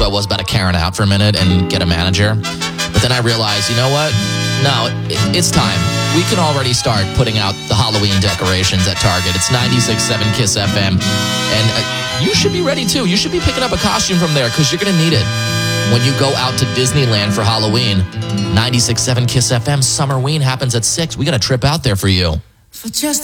I was about to Karen out for a minute and get a manager. But then I realized, you know what? No, it's time. We can already start putting out the Halloween decorations at Target. It's 96.7 KISS FM. And you should be ready, too. You should be picking up a costume from there because you're going to need it when you go out to Disneyland for Halloween. 96.7 KISS FM. Summerween happens at 6. We got a trip out there for you. For just